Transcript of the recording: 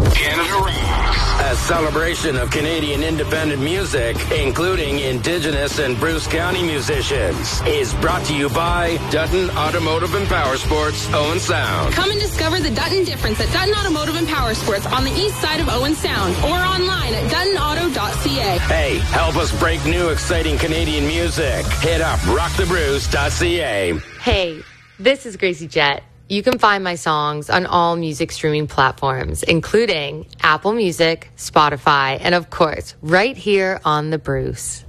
Canada Rocks, a celebration of Canadian independent music, including Indigenous and Bruce County musicians, is brought to you by Dutton Automotive and Power Sports, Owen Sound. Come and discover the Dutton difference at Dutton Automotive and Power Sports on the east side of Owen Sound or online at duttonauto.ca. Hey, help us break new exciting Canadian music. Hit up rockthebruce.ca. Hey, this is Gracie Jett. You can find my songs on all music streaming platforms, including Apple Music, Spotify, and of course, right here on The Bruce.